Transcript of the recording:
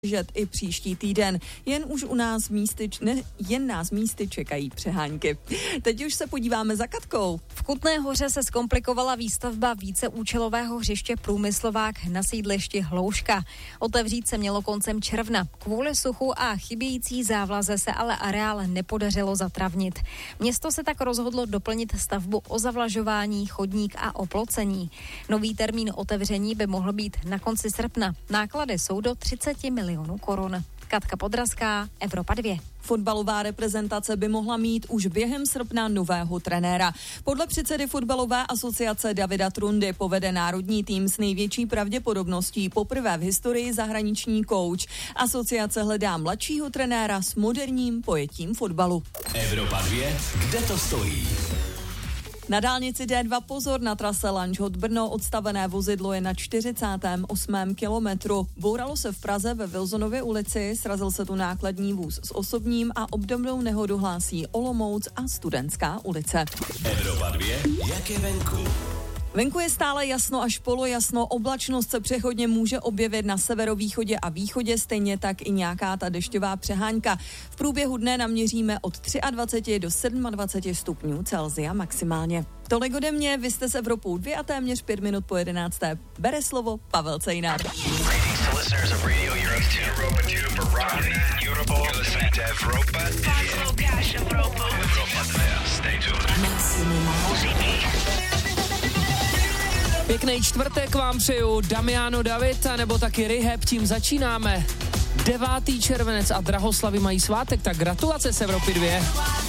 držet i příští týden. Jen nás místy čekají přehánky. Teď už se podíváme za Katkou. V Kutné Hoře se zkomplikovala výstavba víceúčelového hřiště Průmyslovák na sídlišti Hlouška. Otevřít se mělo koncem června. Kvůli suchu a chybějící závlaze se ale areál nepodařilo zatravnit. Město se tak rozhodlo doplnit stavbu o zavlažování, chodník a oplocení. Nový termín otevření by mohl být na konci srpna. Náklady jsou do 30 milionů korun. Katka Podrazská, Evropa 2. Fotbalová reprezentace by mohla mít už během srpna nového trenéra. Podle předsedy fotbalové asociace Davida Trundy povede národní tým s největší pravděpodobností poprvé v historii zahraniční kouč. Asociace hledá mladšího trenéra s moderním pojetím fotbalu. Evropa 2, kde to stojí? Na dálnici D2 pozor, na trase Lanžhot-Brno odstavené vozidlo je na 48. kilometru. Bouralo se v Praze ve Wilsonově ulici, srazil se tu nákladní vůz s osobním a obdobnou nehodu hlásí Olomouc a Studentská ulice. Evropa 2, jak je venku? Venku je stále jasno až polojasno, oblačnost se přechodně může objevit na severovýchodě a východě, stejně tak i nějaká ta dešťová přehánka. V průběhu dne naměříme od 23 do 27 stupňů Celsia maximálně. Tolik ode mě, vy jste s Evropou 2 a téměř 5 minut po 11. Bere slovo Pavel Cejnar. Pěkný čtvrtek vám přeju, Damiano David, nebo taky Rehab, tím začínáme. 9. červenec a Drahoslavy mají svátek, tak gratulace z Evropy 2.